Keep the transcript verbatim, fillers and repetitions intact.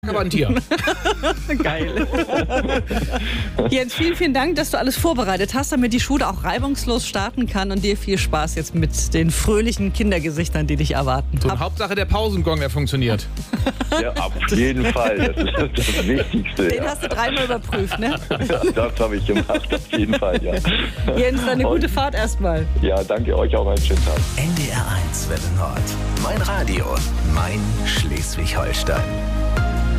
Aber ein Tier. Geil. Jens, vielen, vielen Dank, dass du alles vorbereitet hast, damit die Schule auch reibungslos starten kann und dir viel Spaß jetzt mit den fröhlichen Kindergesichtern, die dich erwarten. So, Hauptsache der Pausengong, der funktioniert. Ja, auf jeden Fall. Das ist das Wichtigste. Den ja. hast du dreimal überprüft, ne? Ja, das habe ich gemacht, auf jeden Fall, ja. Jens, eine Und, gute Fahrt erstmal. Ja, danke euch auch, einen schönen Tag. N D R eins Welle Nord. Mein Radio, mein Schleswig-Holstein.